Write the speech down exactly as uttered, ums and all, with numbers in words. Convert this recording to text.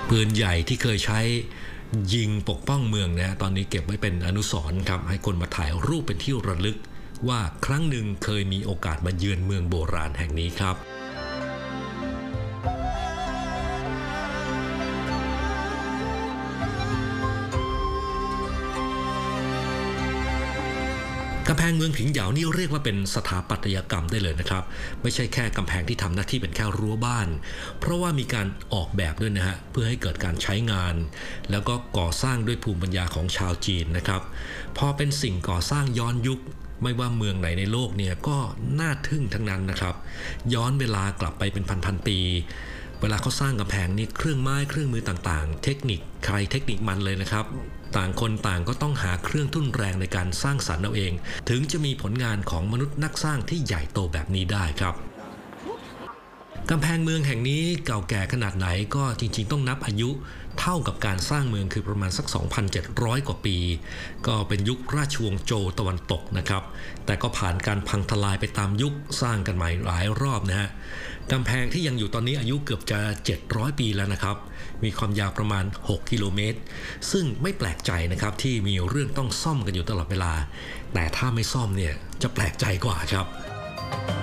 ปืนใหญ่ที่เคยใช้ยิงปกป้องเมืองนะตอนนี้เก็บไว้เป็นอนุสรณ์ครับให้คนมาถ่ายรูปเป็นที่ระลึกว่าครั้งหนึ่งเคยมีโอกาสมาเยือนเมืองโบราณแห่งนี้ครับกำแพงเมืองผิงเหยานี่เรียกว่าเป็นสถาปัตยกรรมได้เลยนะครับไม่ใช่แค่กำแพงที่ทำหน้าที่เป็นแค่รั้วบ้านเพราะว่ามีการออกแบบด้วยนะฮะเพื่อให้เกิดการใช้งานแล้วก็ก่อสร้างด้วยภูมิปัญญาของชาวจีนนะครับพอเป็นสิ่งก่อสร้างย้อนยุคไม่ว่าเมืองไหนในโลกเนี่ยก็น่าทึ่งทั้งนั้นนะครับย้อนเวลากลับไปเป็นพันๆปีเวลาเขาสร้างกำแพงนี่เครื่องไม้เครื่องมือต่างๆเทคนิคใครเทคนิคมันเลยนะครับต่างคนต่างก็ต้องหาเครื่องทุ่นแรงในการสร้างสรรค์เอาเองถึงจะมีผลงานของมนุษย์นักสร้างที่ใหญ่โตแบบนี้ได้ครับกำแพงเมืองแห่งนี้เก่าแก่ขนาดไหนก็จริงๆต้องนับอายุเท่ากับการสร้างเมืองคือประมาณสัก สองพันเจ็ดร้อย กว่าปีก็เป็นยุคราชวงศ์โจวตะวันตกนะครับแต่ก็ผ่านการพังทลายไปตามยุคสร้างกันใหม่หลายรอบนะฮะกำแพงที่ยังอยู่ตอนนี้อายุเกือบจะเจ็ดร้อยปีแล้วนะครับมีความยาวประมาณหกกิโลเมตรซึ่งไม่แปลกใจนะครับที่มีเรื่องต้องซ่อมกันอยู่ตลอดเวลาแต่ถ้าไม่ซ่อมเนี่ยจะแปลกใจกว่าครับ